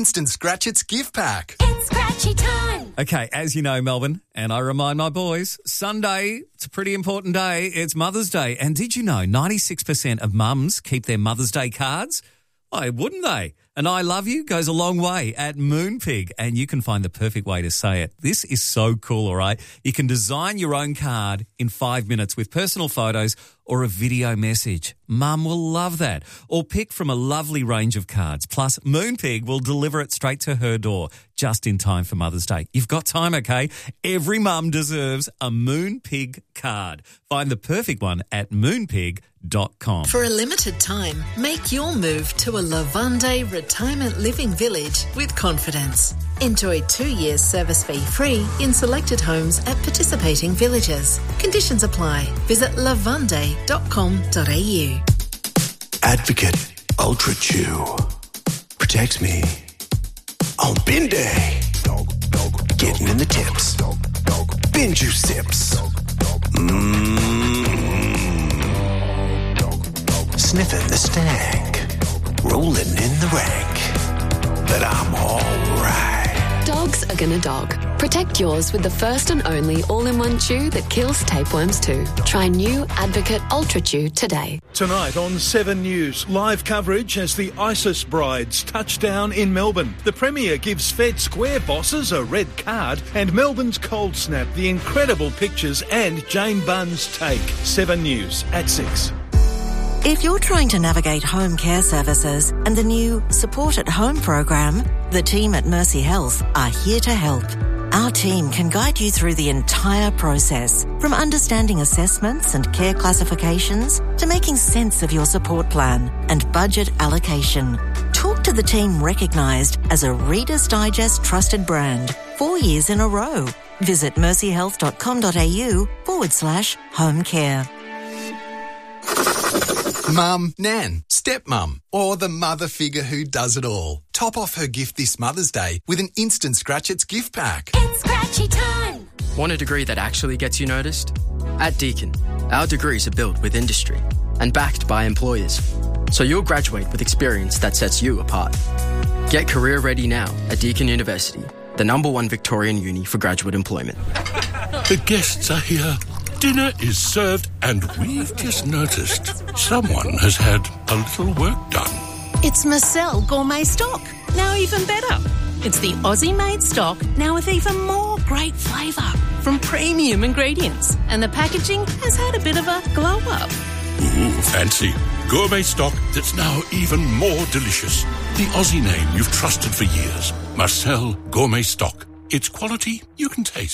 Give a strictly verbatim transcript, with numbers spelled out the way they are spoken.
Instant Scratch It's gift pack. It's scratchy time. Okay, as you know, Melbourne, and I remind my boys, Sunday, it's a pretty important day. It's Mother's Day. And did you know ninety-six percent of mums keep their Mother's Day cards? Why wouldn't they? And I love you goes a long way at Moonpig, and you can find the perfect way to say it. This is so cool, all right? You can design your own card in five minutes with personal photos or a video message. Mum will love that. Or pick from a lovely range of cards. Plus, Moonpig will deliver it straight to her door just in time for Mother's Day. You've got time, okay? Every mum deserves a Moonpig card. Find the perfect one at moonpig dot com. For a limited time, make your move to a Lavande retirement living village with confidence. Enjoy two years service fee free in selected homes at participating villages. Conditions apply. Visit lavande dot com dot a u. Advocate Ultra Chew protects me on bin day. Getting in the tips. Bin juice sips. Mmm. Sniffing the stank. Rolling in the rank. But I'm all right. Dogs are gonna dog. Protect yours with the first and only all-in-one chew that kills tapeworms too. Try new Advocate Ultra Chew today. Tonight on Seven News, live coverage as the ISIS brides touch down in Melbourne. The Premier gives Fed Square bosses a red card, and Melbourne's cold snap, the incredible pictures and Jane Bunn's take. Seven News at six. If you're trying to navigate home care services and the new Support at Home program, the team at Mercy Health are here to help. Our team can guide you through the entire process, from understanding assessments and care classifications to making sense of your support plan and budget allocation. Talk to the team recognised as a Reader's Digest trusted brand four years in a row. Visit mercyhealth dot com dot a u forward slash home care. Mum, Nan, stepmum, or the mother figure who does it all. Top off her gift this Mother's Day with an Instant Scratch It's gift pack. It's scratchy time. Want a degree that actually gets you noticed? At Deakin, our degrees are built with industry and backed by employers, so you'll graduate with experience that sets you apart. Get career ready now at Deakin University, the number one Victorian uni for graduate employment. The guests are here. Dinner is served, and we've just noticed someone has had a little work done. It's Marcel Gourmet Stock, now even better. It's the Aussie-made stock, now with even more great flavour from premium ingredients. And the packaging has had a bit of a glow-up. Ooh, fancy. Gourmet stock that's now even more delicious. The Aussie name you've trusted for years. Marcel Gourmet Stock. It's quality you can taste.